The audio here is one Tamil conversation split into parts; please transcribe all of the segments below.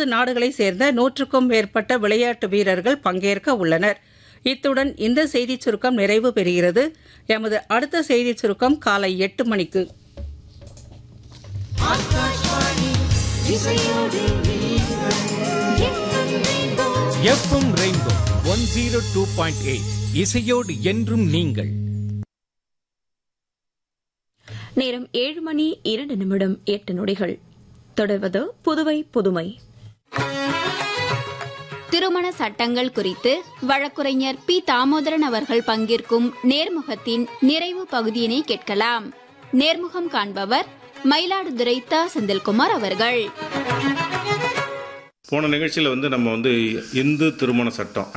நாடுகளைச் சேர்ந்த 100க்கும் மேற்பட்ட விளையாட்டு வீரர்கள் பங்கேற்க உள்ளனர். இத்துடன் இந்த செய்திச் சுருக்கம் நிறைவு பெறுகிறது. எமது அடுத்த செய்திச் சுருக்கம் காலை 8 மணிக்கு. எஃப்எம் ரெயின்போ 102.8 இசையோடு என்றும் நீங்கள். நேரம் 7:02 தொடர்வது புதுவை புதுமை. திருமண சட்டங்கள் குறித்து வழக்குரைஞர் பி. தாமோதரன் அவர்கள் பங்கேற்கும் நேர்முகத்தின் நிறைவு பகுதியினை கேட்கலாம். நேர்முகம் காண்பவர் மயிலாடுதுறை த. செந்தில்குமார் அவர்கள். போன நிகழ்ச்சியில் நம்ம இந்து திருமண சட்டம்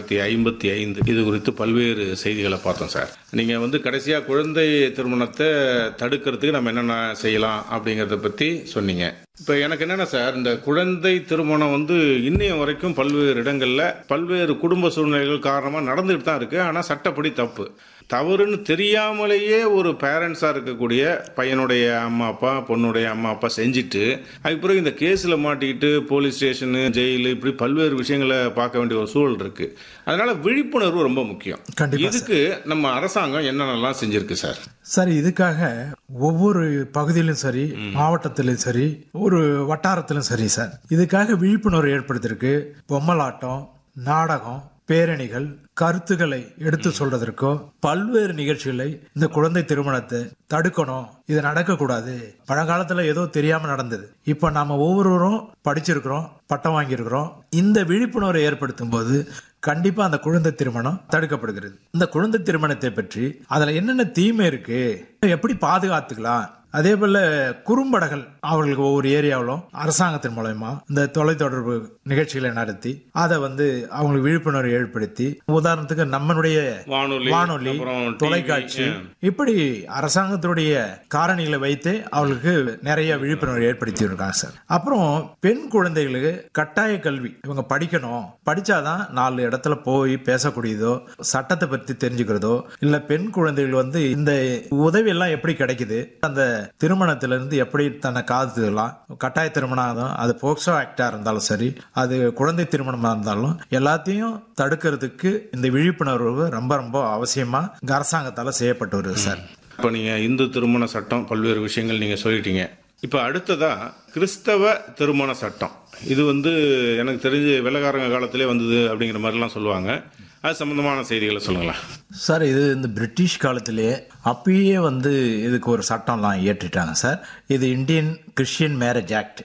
1955 இது குறித்து பல்வேறு செய்திகளை பார்த்தோம் சார். நீங்கள் கடைசியாக குழந்தை திருமணத்தை தடுக்கிறதுக்கு நம்ம என்னென்ன செய்யலாம் அப்படிங்கிறத பற்றி சொன்னீங்க. இப்போ எனக்கு என்னென்ன சார், இந்த குழந்தை திருமணம் இன்னைய வரைக்கும் பல்வேறு இடங்களில் பல்வேறு குடும்ப சூழ்நிலைகள் காரணமாக நடந்துகிட்டு தான் இருக்குது. ஆனால் சட்டப்படி தவறுன்னு தெரியாமலேயே ஒரு பேரண்ட்ஸாக இருக்கக்கூடிய பையனுடைய அம்மா அப்பா பொண்ணுடைய அம்மா அப்பா செஞ்சுட்டு அதுக்கு பிறகு இந்த கேஸில் மாட்டிக்கிட்டு போலீஸ் ஸ்டேஷனு ஜெயிலு இப்படி பல்வேறு விஷயங்களை பார்க்க வேண்டிய ஒரு சூழல் இருக்குது. அதனால விழிப்புணர்வு ரொம்ப முக்கியம். இதுக்கு நம்ம அரசாங்கம் என்னென்னலாம் செஞ்சிருக்கு சார்? சார், இதுக்காக ஒவ்வொரு பகுதியிலும் சரி, மாவட்டத்திலும் சரி, ஒரு வட்டாரத்திலும் சரி சார், இதுக்காக விழிப்புணர்வு ஏற்படுத்திருக்கு. பொம்மலாட்டம், நாடகம், பேரணிகள், கருத்துக்களை எடுத்து சொல்றதற்கோ பல்வேறு நிகழ்ச்சிகளை இந்த குழந்தை திருமணத்தை தடுக்கணும், இது நடக்கக்கூடாது. பழங்காலத்துல ஏதோ தெரியாம நடந்தது, இப்ப நாம ஒவ்வொருவரும் படிச்சிருக்கிறோம், பட்டம் வாங்கியிருக்கிறோம். இந்த விழிப்புணர்வை ஏற்படுத்தும் போது கண்டிப்பா அந்த குழந்தை திருமணம் தடுக்கப்படுகிறது. இந்த குழந்தை திருமணத்தை பற்றி அதுல என்னென்ன தீமை இருக்கு, எப்படி பாதுகாத்துக்கலாம், அதே போல குறும்படங்கள் அவர்களுக்கு ஒவ்வொரு ஏரியாவிலும் அரசாங்கத்தின் மூலமா இந்த தொலைத்தொடர்பு நிகழ்ச்சிகளை நடத்தி அதை அவங்களுக்கு விழிப்புணர்வு ஏற்படுத்தி, உதாரணத்துக்கு நம்மளுடைய வானொலி, தொலைக்காட்சி, இப்படி அரசாங்கத்தினுடைய காரணிகளை வைத்து அவர்களுக்கு நிறைய விழிப்புணர்வு ஏற்படுத்தி இருக்காங்க சார். அப்புறம் பெண் குழந்தைகளுக்கு கட்டாய கல்வி இவங்க படிக்கணும், படிச்சாதான் 4 இடத்துல போய் பேசக்கூடியதோ, சட்டத்தை பற்றி தெரிஞ்சுக்கிறதோ, இல்ல பெண் குழந்தைகள் இந்த உதவி எல்லாம் எப்படி கிடைக்குது, அந்த திருமணத்திலிருந்து எப்படி தன்னை காத்துக்கலாம். கட்டாய திருமணம், அது போக்சோ ஆக்டா இருந்தாலும் சரி, அது குழந்தை திருமணமா இருந்தாலும் எல்லாத்தையும் தடுக்கிறதுக்கு இந்த விழிப்புணர்வு ரொம்ப ரொம்ப அவசியமா அரசாங்கத்தால செய்யப்பட்டு வருது சார். இப்போ நீங்க இந்து திருமண சட்டம் பல்வேறு விஷயங்கள் நீங்க சொல்லிட்டீங்க. இப்போ அடுத்ததா கிறிஸ்தவ திருமண சட்டம். இது எனக்கு தெரிஞ்சு வெள்ளக்காரங்க காலத்திலே வந்தது அப்படிங்கிற மாதிரிலாம் சொல்லுவாங்க. அது சம்பந்தமான செய்திகளை சொல்லுங்களேன் சார். இது இந்த பிரிட்டிஷ் காலத்திலேயே அப்பயே இதுக்கு ஒரு சட்டம்லாம் இயற்றிட்டாங்க சார். இது இந்தியன் கிறிஸ்டியன் மேரேஜ் ஆக்ட்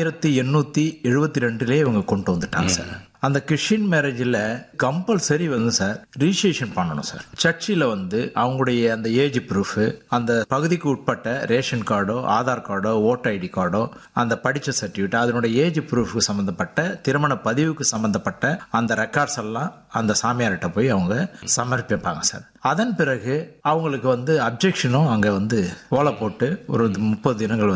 1872 இவங்க கொண்டு வந்துட்டாங்க சார். அந்த கிறிஸ்டியன் மேரேஜில் கம்பல்சரி சார் ரிஜிஸ்ட்ரேஷன் பண்ணணும் சார். சர்ச்சில் அவங்களுடைய அந்த ஏஜ் ப்ரூஃப், அந்த பகுதிக்கு உட்பட்ட ரேஷன் கார்டோ, ஆதார் கார்டோ, ஓட்டர் ஐடி கார்டோ, அந்த படித்த சர்டிஃபிகேட், அதனுடைய ஏஜ் ப்ரூஃபுக்கு சம்மந்தப்பட்ட, திருமண பதிவுக்கு சம்மந்தப்பட்ட அந்த ரெக்கார்ட்ஸ் எல்லாம் அந்த சாமியார்கிட்ட போய் அவங்க சமர்ப்பிப்பாங்க சார். அதன் பிறகு அவங்களுக்கு அப்ஜெக்ஷனும் அங்க ஓலை போட்டு ஒரு 30 தினங்கள்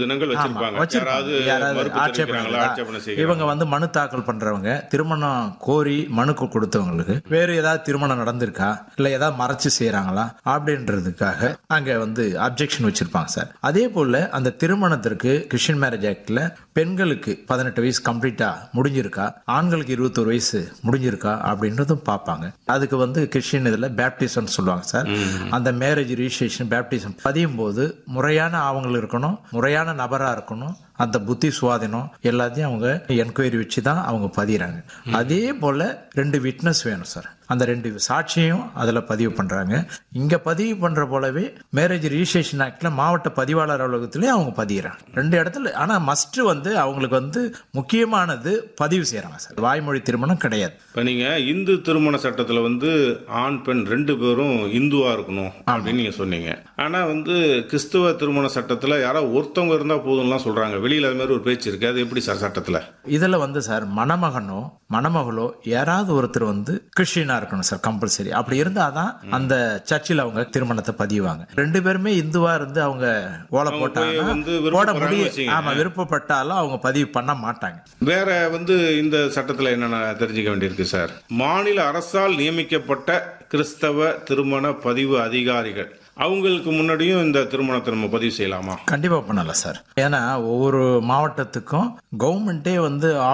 இவங்க மனு தாக்கல் பண்றவங்க, திருமணம் கோரி மனுக்கு கொடுத்தவங்களுக்கு வேற ஏதாவது திருமணம் நடந்திருக்கா, இல்ல ஏதாவது மறைச்சு செய்யறாங்களா அப்படின்றதுக்காக அங்க அப்ஜெக்ஷன் வச்சிருப்பாங்க சார். அதே போல அந்த திருமணத்திற்கு கிறிஸ்டியன் மேரேஜ் ஆக்ட்ல பெண்களுக்கு 18 வயசு கம்ப்ளீட்டா முடிஞ்சிருக்கா, ஆண்களுக்கு 21 வயசு முடிஞ்சிருக்கா அப்படின்றதும் பார்ப்பாங்க. அதுக்கு கிறிஸ்டியன் இதுல பேப்டிசம் சொல்லுவாங்க சார். அந்த மேரேஜ் ரிஜிஸ்ட்ரேஷன், பேப்டிசம் பதியும் போது முறையான ஆவணங்கள் இருக்கணும், முறையான நபரா இருக்கணும், அந்த புத்தி சுவாதீனம் எல்லாத்தையும் அவங்க என்கொயரி வச்சு தான் அவங்க பதிகிறாங்க. அதே போல 2 விட்னஸ் வேணும் சார். அந்த 2 சாட்சியும் அதுல பதிவு பண்றாங்க. இங்க பதிவு பண்ற போலவே மேரேஜ் ரிஜிஸ்ட்ரேஷன் ஆக்ட்ல மாவட்ட பதிவாளர் அலுவலகத்திலே அவங்க பதிகிறாங்க 2 இடத்துல. ஆனா மஸ்ட் அவங்களுக்கு முக்கியமானது பதிவு செய்யறாங்க சார். வாய்மொழி திருமணம் கிடையாது. இப்ப நீங்க இந்து திருமண சட்டத்துல ஆண் பெண் 2 பேரும் இந்துவா இருக்கணும் அப்படின்னு நீங்க சொன்னீங்க. ஆனா கிறிஸ்துவ திருமண சட்டத்துல யாராவது ஒருத்தவங்க இருந்தா போதும்லாம் சொல்றாங்க. வெளியில அது மாதிரி ஒரு பேச்சு இருக்கு. அது எப்படி சார் சட்டத்துல? இதுல சார் மணமகனோ மணமகளோ யாராவது ஒருத்தர் கிறிஸ்டியனா இருக்கணும் சார், கம்பல்சரி. அப்படி இருந்தாதான் அந்த சர்ச்சில் அவங்க திருமணத்தை பதிவாங்க. 2 பேருமே இந்துவா இருந்து அவங்க ஓலை போட்டாங்க போட முடியும். ஆமா, விருப்பப்பட்டாலும் அவங்க பதிவு பண்ண மாட்டாங்க. வேற இந்த சட்டத்துல என்னென்ன தெரிஞ்சுக்க வேண்டியிருக்கு சார்? மாநில அரசால் நியமிக்கப்பட்ட கிறிஸ்தவ திருமண பதிவு அதிகாரிகள் அவங்களுக்கு முன்னாடியும் இந்த திருமணத்தை நம்ம பதிவு செய்யலாமா? கண்டிப்பா பண்ணலாம் சார். ஏன்னா ஒவ்வொரு மாவட்டத்துக்கும் கவர்மெண்டே